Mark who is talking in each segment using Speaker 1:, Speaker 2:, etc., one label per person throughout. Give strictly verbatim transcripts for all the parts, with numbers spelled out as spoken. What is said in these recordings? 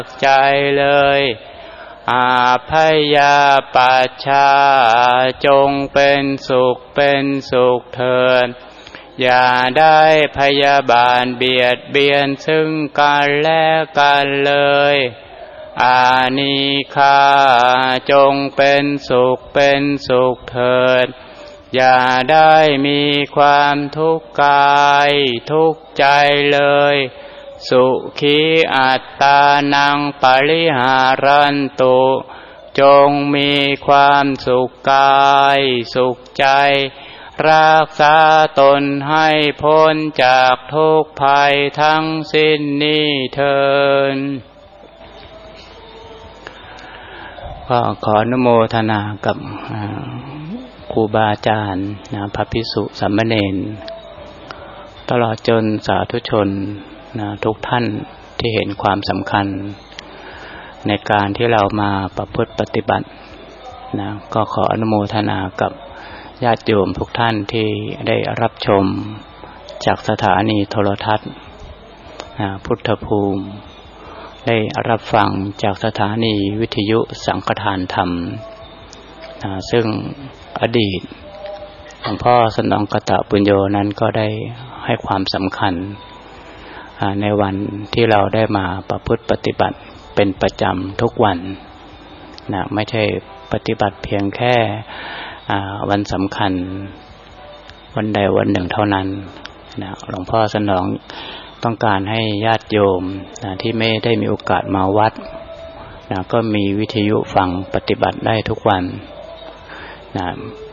Speaker 1: ใจเลยอาพยาปัชชาจงเป็นสุขเป็นสุขเถิดอย่าได้พยาบาทเบียดเบียนซึ่งกันและกันเลยอานิฆาจงเป็นสุขเป็นสุขเถิดอย่าได้มีความทุกข์กายทุกข์ใจเลยสุขีอัตตานังปริหารันตุจงมีความสุขกายสุขใจรักษาตนให้พ้นจากทุกข์ภัยทั้งสิ้นนี้เถิดก็ขออนุโมทนากับครูบาอาจารย์นะพระภิกษุสามเณรตลอดจนสาธุชนนะทุกท่านที่เห็นความสำคัญในการที่เรามาประพฤติปฏิบัตินะก็ขออนุโมทนากับญาติโยมทุกท่านที่ได้รับชมจากสถานีโทรทัศน์นะพุทธภูมิได้รับฟังจากสถานีวิทยุสังฆทานธรรมนะซึ่งอดีตหลวงพ่อสนองกตปุญโญนั้นก็ได้ให้ความสำคัญในวันที่เราได้มาประพฤติปฏิบัติเป็นประจำทุกวันนะไม่ใช่ปฏิบัติเพียงแค่วันสำคัญวันใดวันหนึ่งเท่านั้นนะหลวงพ่อสนองต้องการให้ญาติโยมนะที่ไม่ได้มีโอกาสมาวัดนะก็มีวิทยุฟังปฏิบัติได้ทุกวันนะ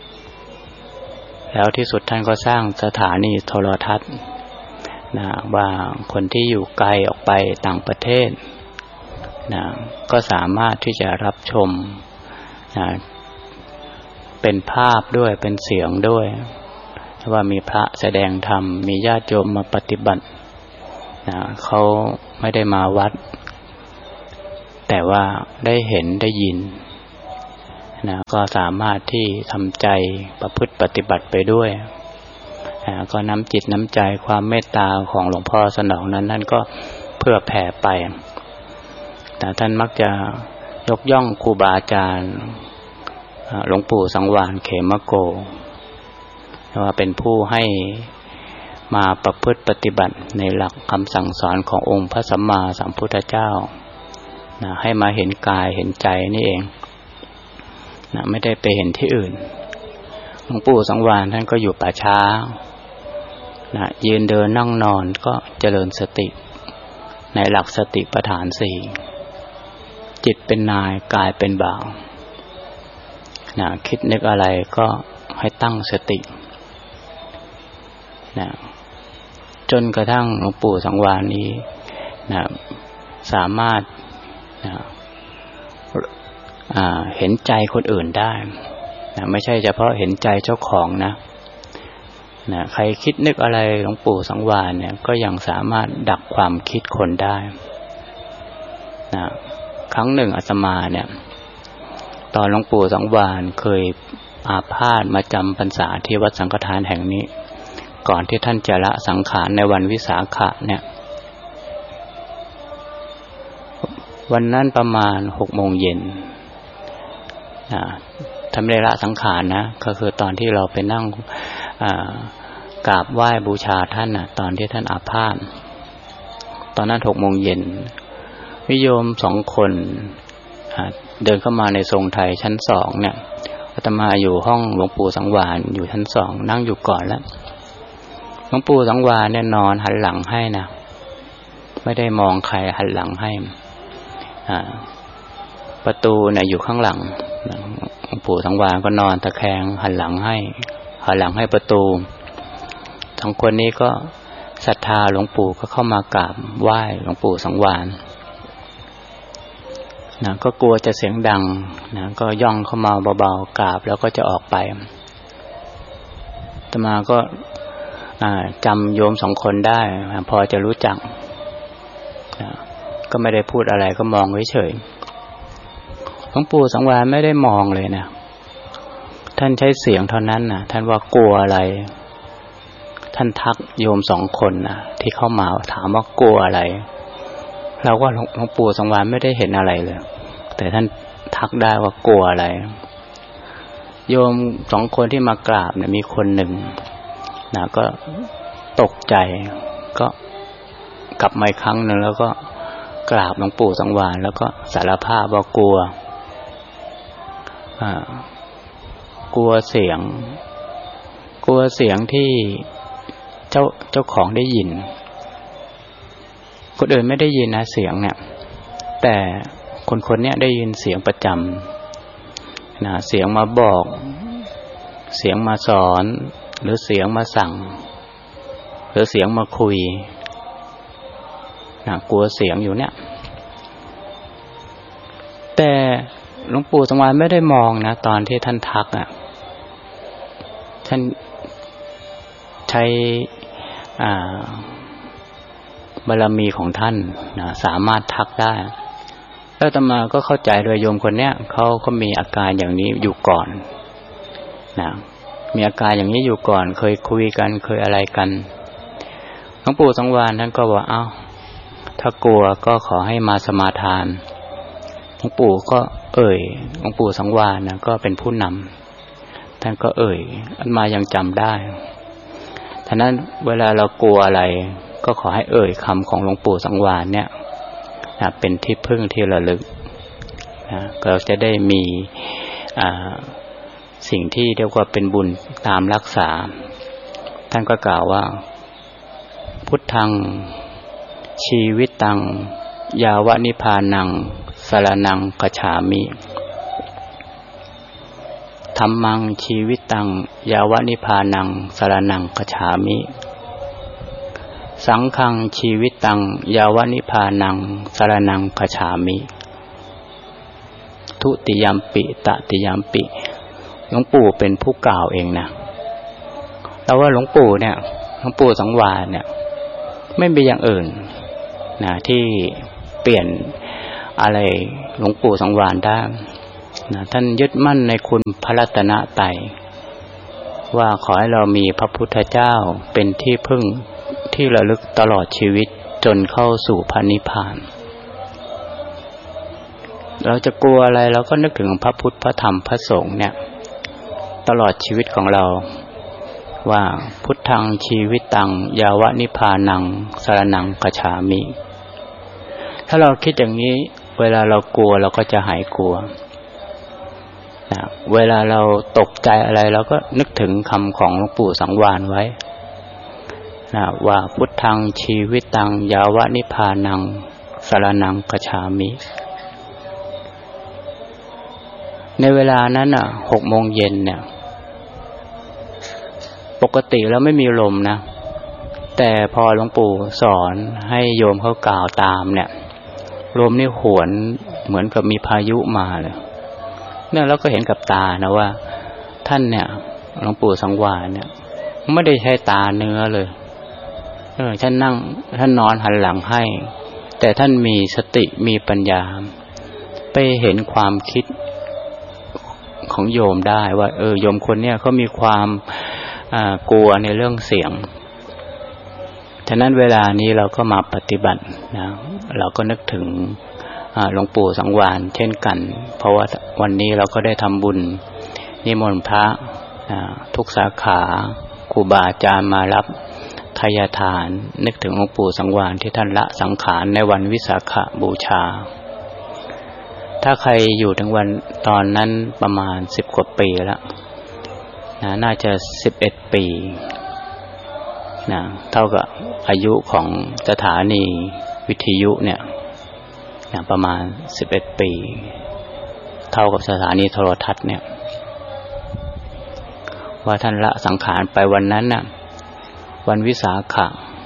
Speaker 1: แล้วที่สุดท่านก็สร้างสถานีโทรทัศน์นะว่าคนที่อยู่ไกลออกไปต่างประเทศนะก็สามารถที่จะรับชมนะเป็นภาพด้วยเป็นเสียงด้วยว่ามีพระแสดงธรรมมีญาติโยมมาปฏิบัตินะเขาไม่ได้มาวัดแต่ว่าได้เห็นได้ยินนะก็สามารถที่ทำใจประพฤติปฏิบัติไปด้วยนะก็น้ำจิตน้ำใจความเมตตาของหลวงพ่อสนองนั้นนั่นก็เพื่อแผ่ไปแต่ท่านมักจะยกย่องครูบาอาจารย์หลวงปู่สังวาลเขมโกว่าเป็นผู้ให้มาประพฤติปฏิบัติในหลักคำสั่งสอนขององค์พระสัมมาสัมพุทธเจ้านะให้มาเห็นกายเห็นใจนี่เองนะไม่ได้ไปเห็นที่อื่นหลวงปู่สังวาลท่านก็อยู่ป่าช้านะยืนเดินนั่งนอนก็เจริญสติในหลักสติปัฏฐานสี่จิตเป็นนายกายเป็นบ่าวนะคิดนึกอะไรก็ให้ตั้งสตินะจนกระทั่งหลวงปู่สังวาลนี้นะสามารถนะเห็นใจคนอื่นได้นะไม่ใช่เฉพาะเห็นใจเจ้าของนะนะใครคิดนึกอะไรหลวงปู่สังวาลเนี่ยก็ยังสามารถดักความคิดคนได้นะครั้งหนึ่งอาตมาเนี่ยตอนหลวงปู่สังวาลเคยอาพาธมาจำพรรษาที่วัดสังฆทานแห่งนี้ก่อนที่ท่านจะละสังขารในวันวิสาขะเนี่ยวันนั้นประมาณหกโมงเย็นนะท่านไม่ได้ละสังขารนะก็คือตอนที่เราไปนั่งกราบไหว้บูชาท่านนะตอนที่ท่านอาพาธตอนนั้นหกโมงเย็นวิโยมสองคนเดินเข้ามาในทรงไทยชั้นสองเนี่ยอาตมาอยู่ห้องหลวงปู่สังวาลอยู่ชั้นสองนั่งอยู่ก่อนแล้วหลวงปู่สังวาลเนี่ยนอนหันหลังให้นะไม่ได้มองใครหันหลังให้ประตูเนี่ยอยู่ข้างหลังหลวงปู่สังวาลก็นอนตะแคงหันหลังให้หันหลังให้ประตูสองคนนี้ก็ศรัทธาหลวงปู่ก็เข้ามากราบไหว้หลวงปู่สังวาลนะก็กลัวจะเสียงดังนะก็ย่องเข้ามาเบาๆกราบแล้วก็จะออกไปอาตมาก็จำโยมสองคนได้พอจะรู้จักนะก็ไม่ได้พูดอะไรก็มองเฉยๆหลวงปู่สังวาลไม่ได้มองเลยนะท่านใช้เสียงเท่านั้นนะท่านว่ากลัวอะไรท่านทักโยมสองคนนะที่เข้ามาถามว่ากลัวอะไรเราก็หลวงปู่สังวาลไม่ได้เห็นอะไรเลยแต่ท่านทักได้ว่ากลัวอะไรโยมสองคนที่มากราบเนี่ยมีคนหนึ่งนะก็ตกใจก็กลับมาอีกครั้งหนึ่งแล้วก็กราบหลวงปู่สังวาลแล้วก็สารภาพว่ากลัวอ่ากลัวเสียงกลัวเสียงที่เจ้าเจ้าของได้ยินคนอื่นไม่ได้ยินนะเสียงเนี่ยแต่คนคนนี้ได้ยินเสียงประจำนะเสียงมาบอกเสียงมาสอนหรือเสียงมาสั่งหรือเสียงมาคุยนะกลัวเสียงอยู่เนี่ยแต่หลวงปู่สังวาลไม่ได้มองนะตอนที่ท่านทักอ่ะท่านใช้อ่าบารมีของท่านนะสามารถทักได้แล้วอาตมาก็เข้าใจโดยโยมคนเนี้ยเขาก็มีอาการอย่างนี้อยู่ก่อนนะมีอาการอย่างนี้อยู่ก่อนเคยคุยกันเคยอะไรกันหลวงปู่สังวาลท่านก็บอกเอ้าถ้ากลัวก็ขอให้มาสมาทานหลวงปู่ก็เอ่ยหลวงปู่สังวาลนะก็เป็นผู้นำท่านก็เอ่ยอันมายังจำได้ฉะนั้นเวลาเรากลัวอะไรก็ขอให้เอ่ยคำของหลวงปู่สังวาลเนี่ยนะเป็นที่พึ่งที่ระลึกนะก็จะได้มีอ่าสิ่งที่เรียกว่าเป็นบุญตามรักษาท่านก็กล่าวว่าพุทธังชีวิตตังยาวนิพพานังสรณังคัจฉามิธัมมังชีวิตตังยาวนิพพานังสรณังคัจฉามิสังฆังชีวิตตังยาวนิพพานังสรณังคัจฉามิทุติยัมปิตติยัมปิหลวงปู่เป็นผู้กล่าวเองนะแต่ว่าหลวงปู่เนี่ยหลวงปู่สังวาลเนี่ยไม่มีอย่างอื่นนะที่เปลี่ยนอะไรหลวงปู่สังวาลได้นะท่านยึดมั่นในคุณพระรัตนตรัยว่าขอให้เรามีพระพุทธเจ้าเป็นที่พึ่งที่ระลึกตลอดชีวิตจนเข้าสู่พระนิพพานเราจะกลัวอะไรเราก็นึกถึงพระพุทธพระธรรมพระสงฆ์เนี่ยตลอดชีวิตของเราว่าพุทธังชีวิตตังยาวนิพพานังสรณังคัจฉามิถ้าเราคิดอย่างนี้เวลาเรากลัวเราก็จะหายกลัวนะเวลาเราตกใจอะไรเราก็นึกถึงคำของหลวงปู่สังวาลไว้นะว่าพุทธังชีวิตตังยาวนิพพานังสรณังคัจฉามิในเวลานั้นอ่ะหกโมงเย็นเนี่ยปกติแล้วไม่มีลมนะแต่พอหลวงปู่สอนให้โยมเขากล่าวตามเนี่ยลมนี่หวนเหมือนกับมีพายุมาเลยเนี่ยเราก็เห็นกับตานะว่าท่านเนี่ยหลวงปู่สังวาลเนี่ยไม่ได้ใช้ตาเนื้อเลยเออท่านนั่งท่านนอนหันหลังให้แต่ท่านมีสติมีปัญญาไปเห็นความคิดของโยมได้ว่าเออโยมคนเนี้ยเขามีความอ่ากลัวในเรื่องเสียงฉะนั้นเวลานี้เราก็มาปฏิบัตินะเราก็นึกถึงหลวงปู่สังวาลเช่นกันเพราะว่าวันนี้เราก็ได้ทำบุญนิมนต์พระทุกสาขาครูบาอาจารย์มารับทายทานนึกถึงหลวงปู่สังวาลที่ท่านละสังขารในวันวิสาขบูชาถ้าใครอยู่ถึงวันตอนนั้นประมาณสิบกว่าปีแล้วนะน่าจะสิบเอ็ดปีนะเท่ากับอายุของสถานีวิทยุเนี่ยนะประมาณสิบเอ็ดปีเท่ากับสถานีโทรทัศน์เนี่ยว่าท่านละสังขารไปวันนั้นน่ะวันวิสาขะ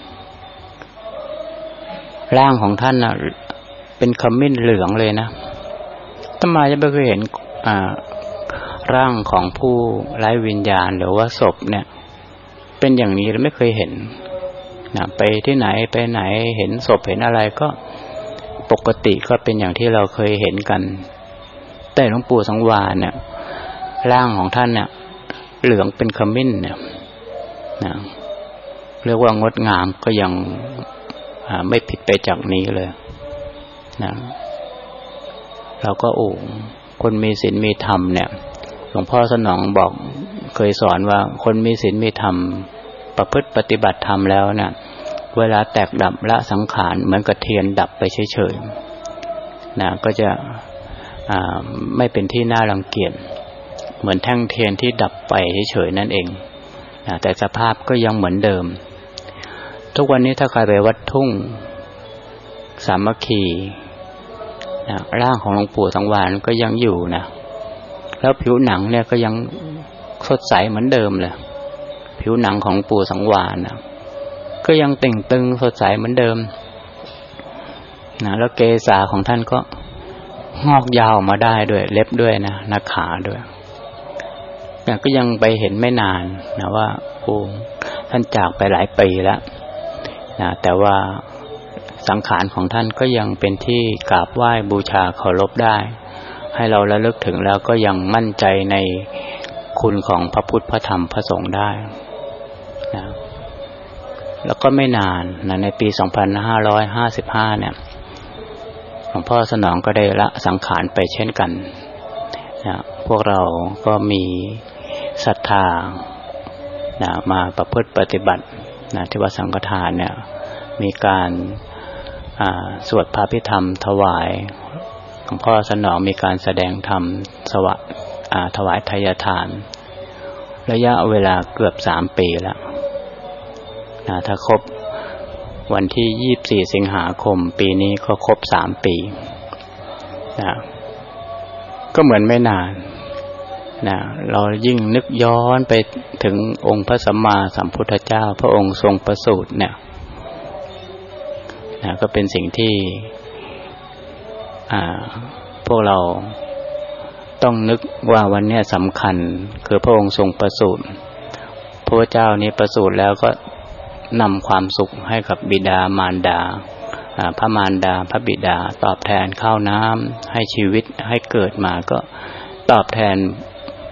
Speaker 1: ร่างของท่านน่ะเป็นขมิ้นเหลืองเลยนะทำไมจะไม่เคยเห็นอ่าร่างของผู้ไร้วิญญาณหรือว่าศพเนี่ยเป็นอย่างนี้เราไม่เคยเห็นนะไปที่ไหนไปไหนเห็นศพเห็นอะไรก็ปกติก็เป็นอย่างที่เราเคยเห็นกันแต่หลวงปู่สังวาลเนี่ยร่างของท่านเนี่ยเหลืองเป็นขมิ้นเนี่ยนะเรียกว่างดงามก็ยังไม่ผิดไปจากนี้เลยนะเราก็โอ้คนมีศีลมีธรรมเนี่ยหลวงพ่อสนองบอกเคยสอนว่าคนมีศีลมีธรรมประพฤติปฏิบัติธรรมแล้วเนี่ยเวลาแตกดับละสังขารเหมือนกับเทียนดับไปเฉยๆนะก็จะอ่าไม่เป็นที่น่ารังเกียจเหมือนแท่งเทียนที่ดับไปเฉยๆนั่นเองนะแต่สภาพก็ยังเหมือนเดิมทุกวันนี้ถ้าใครไปวัดทุ่งสามัคคีนะร่างของหลวงปู่สังวาลก็ยังอยู่นะแล้วผิวหนังเนี่ยก็ยังสดใสเหมือนเดิมเลยผิวหนังของปู่สังวาลนะก็ยังเต่งตึงสดใสเหมือนเดิมนะแล้วเกศาของท่านก็งอกยาวมาได้ด้วยเล็บด้วยนะหน้าขาด้วยนะก็ยังไปเห็นไม่นานนะว่าโอ้ท่านจากไปหลายปีแล้วนะแต่ว่าสังขารของท่านก็ยังเป็นที่กราบไหว้บูชาเคารพได้ให้เราระลึกถึงแล้วก็ยังมั่นใจในคุณของพระพุทธพระธรรมพระสงฆ์ได้นะแล้วก็ไม่นานนะในปีสองพันห้าร้อยห้าสิบห้าเนี่ยหลวงพ่อสนองก็ได้ละสังขารไปเช่นกันนะพวกเราก็มีศรัทธานะมาประพฤติปฏิบัตินะที่วัดสังฆทานเนี่ยมีการสวดพระพิธรรมถวายหลวงพ่อสนองมีการแสดงธรรมสวะถวายทายทานระยะเวลาเกือบสามปีแล้วนะถ้าครบวันที่ยี่สิบสี่สิงหาคมปีนี้ก็ครบสามปีนะก็เหมือนไม่นานนะเรายิ่งนึกย้อนไปถึงองค์พระสัมมาสัมพุทธเจ้าพระองค์ทรงประสูติเนี่ยนะก็เป็นสิ่งที่อ่าพวกเราต้องนึกว่าวันนี้สำคัญคือพระองค์ทรงประสูติพระเจ้านี้ประสูติแล้วก็นำความสุขให้กับบิดามารดาพระมารดาพระบิดาตอบแทนข้าวน้ำให้ชีวิตให้เกิดมาก็ตอบแทน